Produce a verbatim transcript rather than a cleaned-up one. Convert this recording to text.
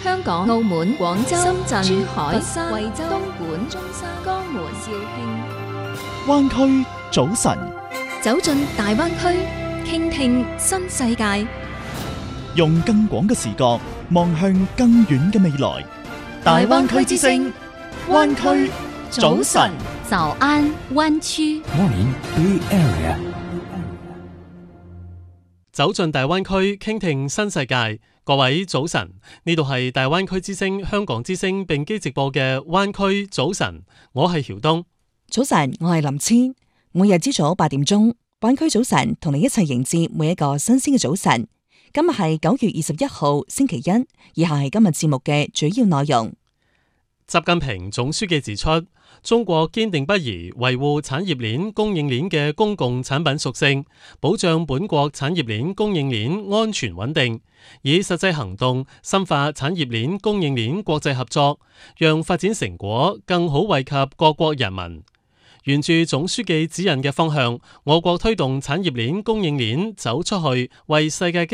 香港、澳門、廣州、深圳、珠海、 佛山、 惠州、東莞、中山、江門、肇慶。 灣區早晨， 走進大灣區，傾聽新世界， 用更廣嘅視角望向更遠嘅未來。大灣區之聲，灣區早晨。 早安灣區。 Morning Bay Area。 走進大灣區，傾聽新世界。各位早晨，呢度係大灣區之聲、香港之聲並機直播嘅灣區早晨。我係曉東。 早晨，我係林千。每日朝早八點鐘，灣區早晨同你一齊迎接每一個新鮮嘅早晨。今日係九月二十一號星期一，以下係今日節目嘅主要內容。 習近平總書記指出，中國堅定不移維護產業鏈供應鏈嘅公共產品屬性，保障本國產業鏈供應鏈安全穩定，以實際行動深化產業鏈供應鏈國際合作，讓發展成果更好惠及各國人民。沿住總書記指引嘅方向，我國推動產業鏈供應鏈走出去，為世界